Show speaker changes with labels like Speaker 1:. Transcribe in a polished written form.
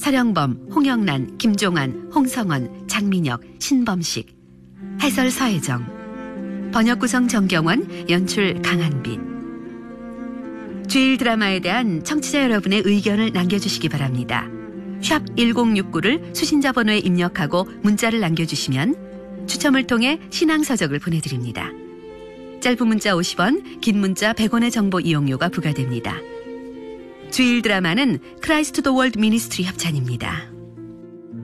Speaker 1: 서령범, 홍영란, 김종환, 홍성원, 장민혁, 신범식. 해설 서혜정. 번역 구성 정경원, 연출 강한빛. 주일 드라마에 대한 청취자 여러분의 의견을 남겨주시기 바랍니다. 샵 1069를 수신자 번호에 입력하고 문자를 남겨주시면 추첨을 통해 신앙서적을 보내드립니다. 짧은 문자 50원, 긴 문자 100원의 정보 이용료가 부과됩니다. 주일 드라마는 크라이스트 더 월드 미니스트리 협찬입니다.